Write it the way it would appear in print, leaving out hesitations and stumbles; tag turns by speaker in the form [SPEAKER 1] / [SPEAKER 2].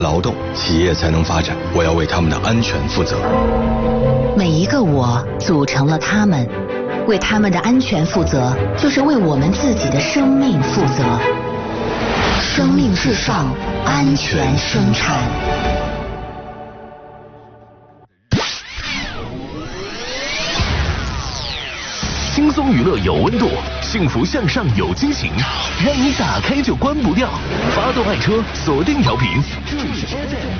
[SPEAKER 1] 劳动，企业才能发展。我要为他们的安全负责。
[SPEAKER 2] 每一个我组成了他们，为他们的安全负责，就是为我们自己的生命负责。生命至上，安全生产。
[SPEAKER 3] 轻松娱乐有温度，幸福向上有惊喜，让你打开就关不掉。发动爱车，锁定调频，这里是 FM。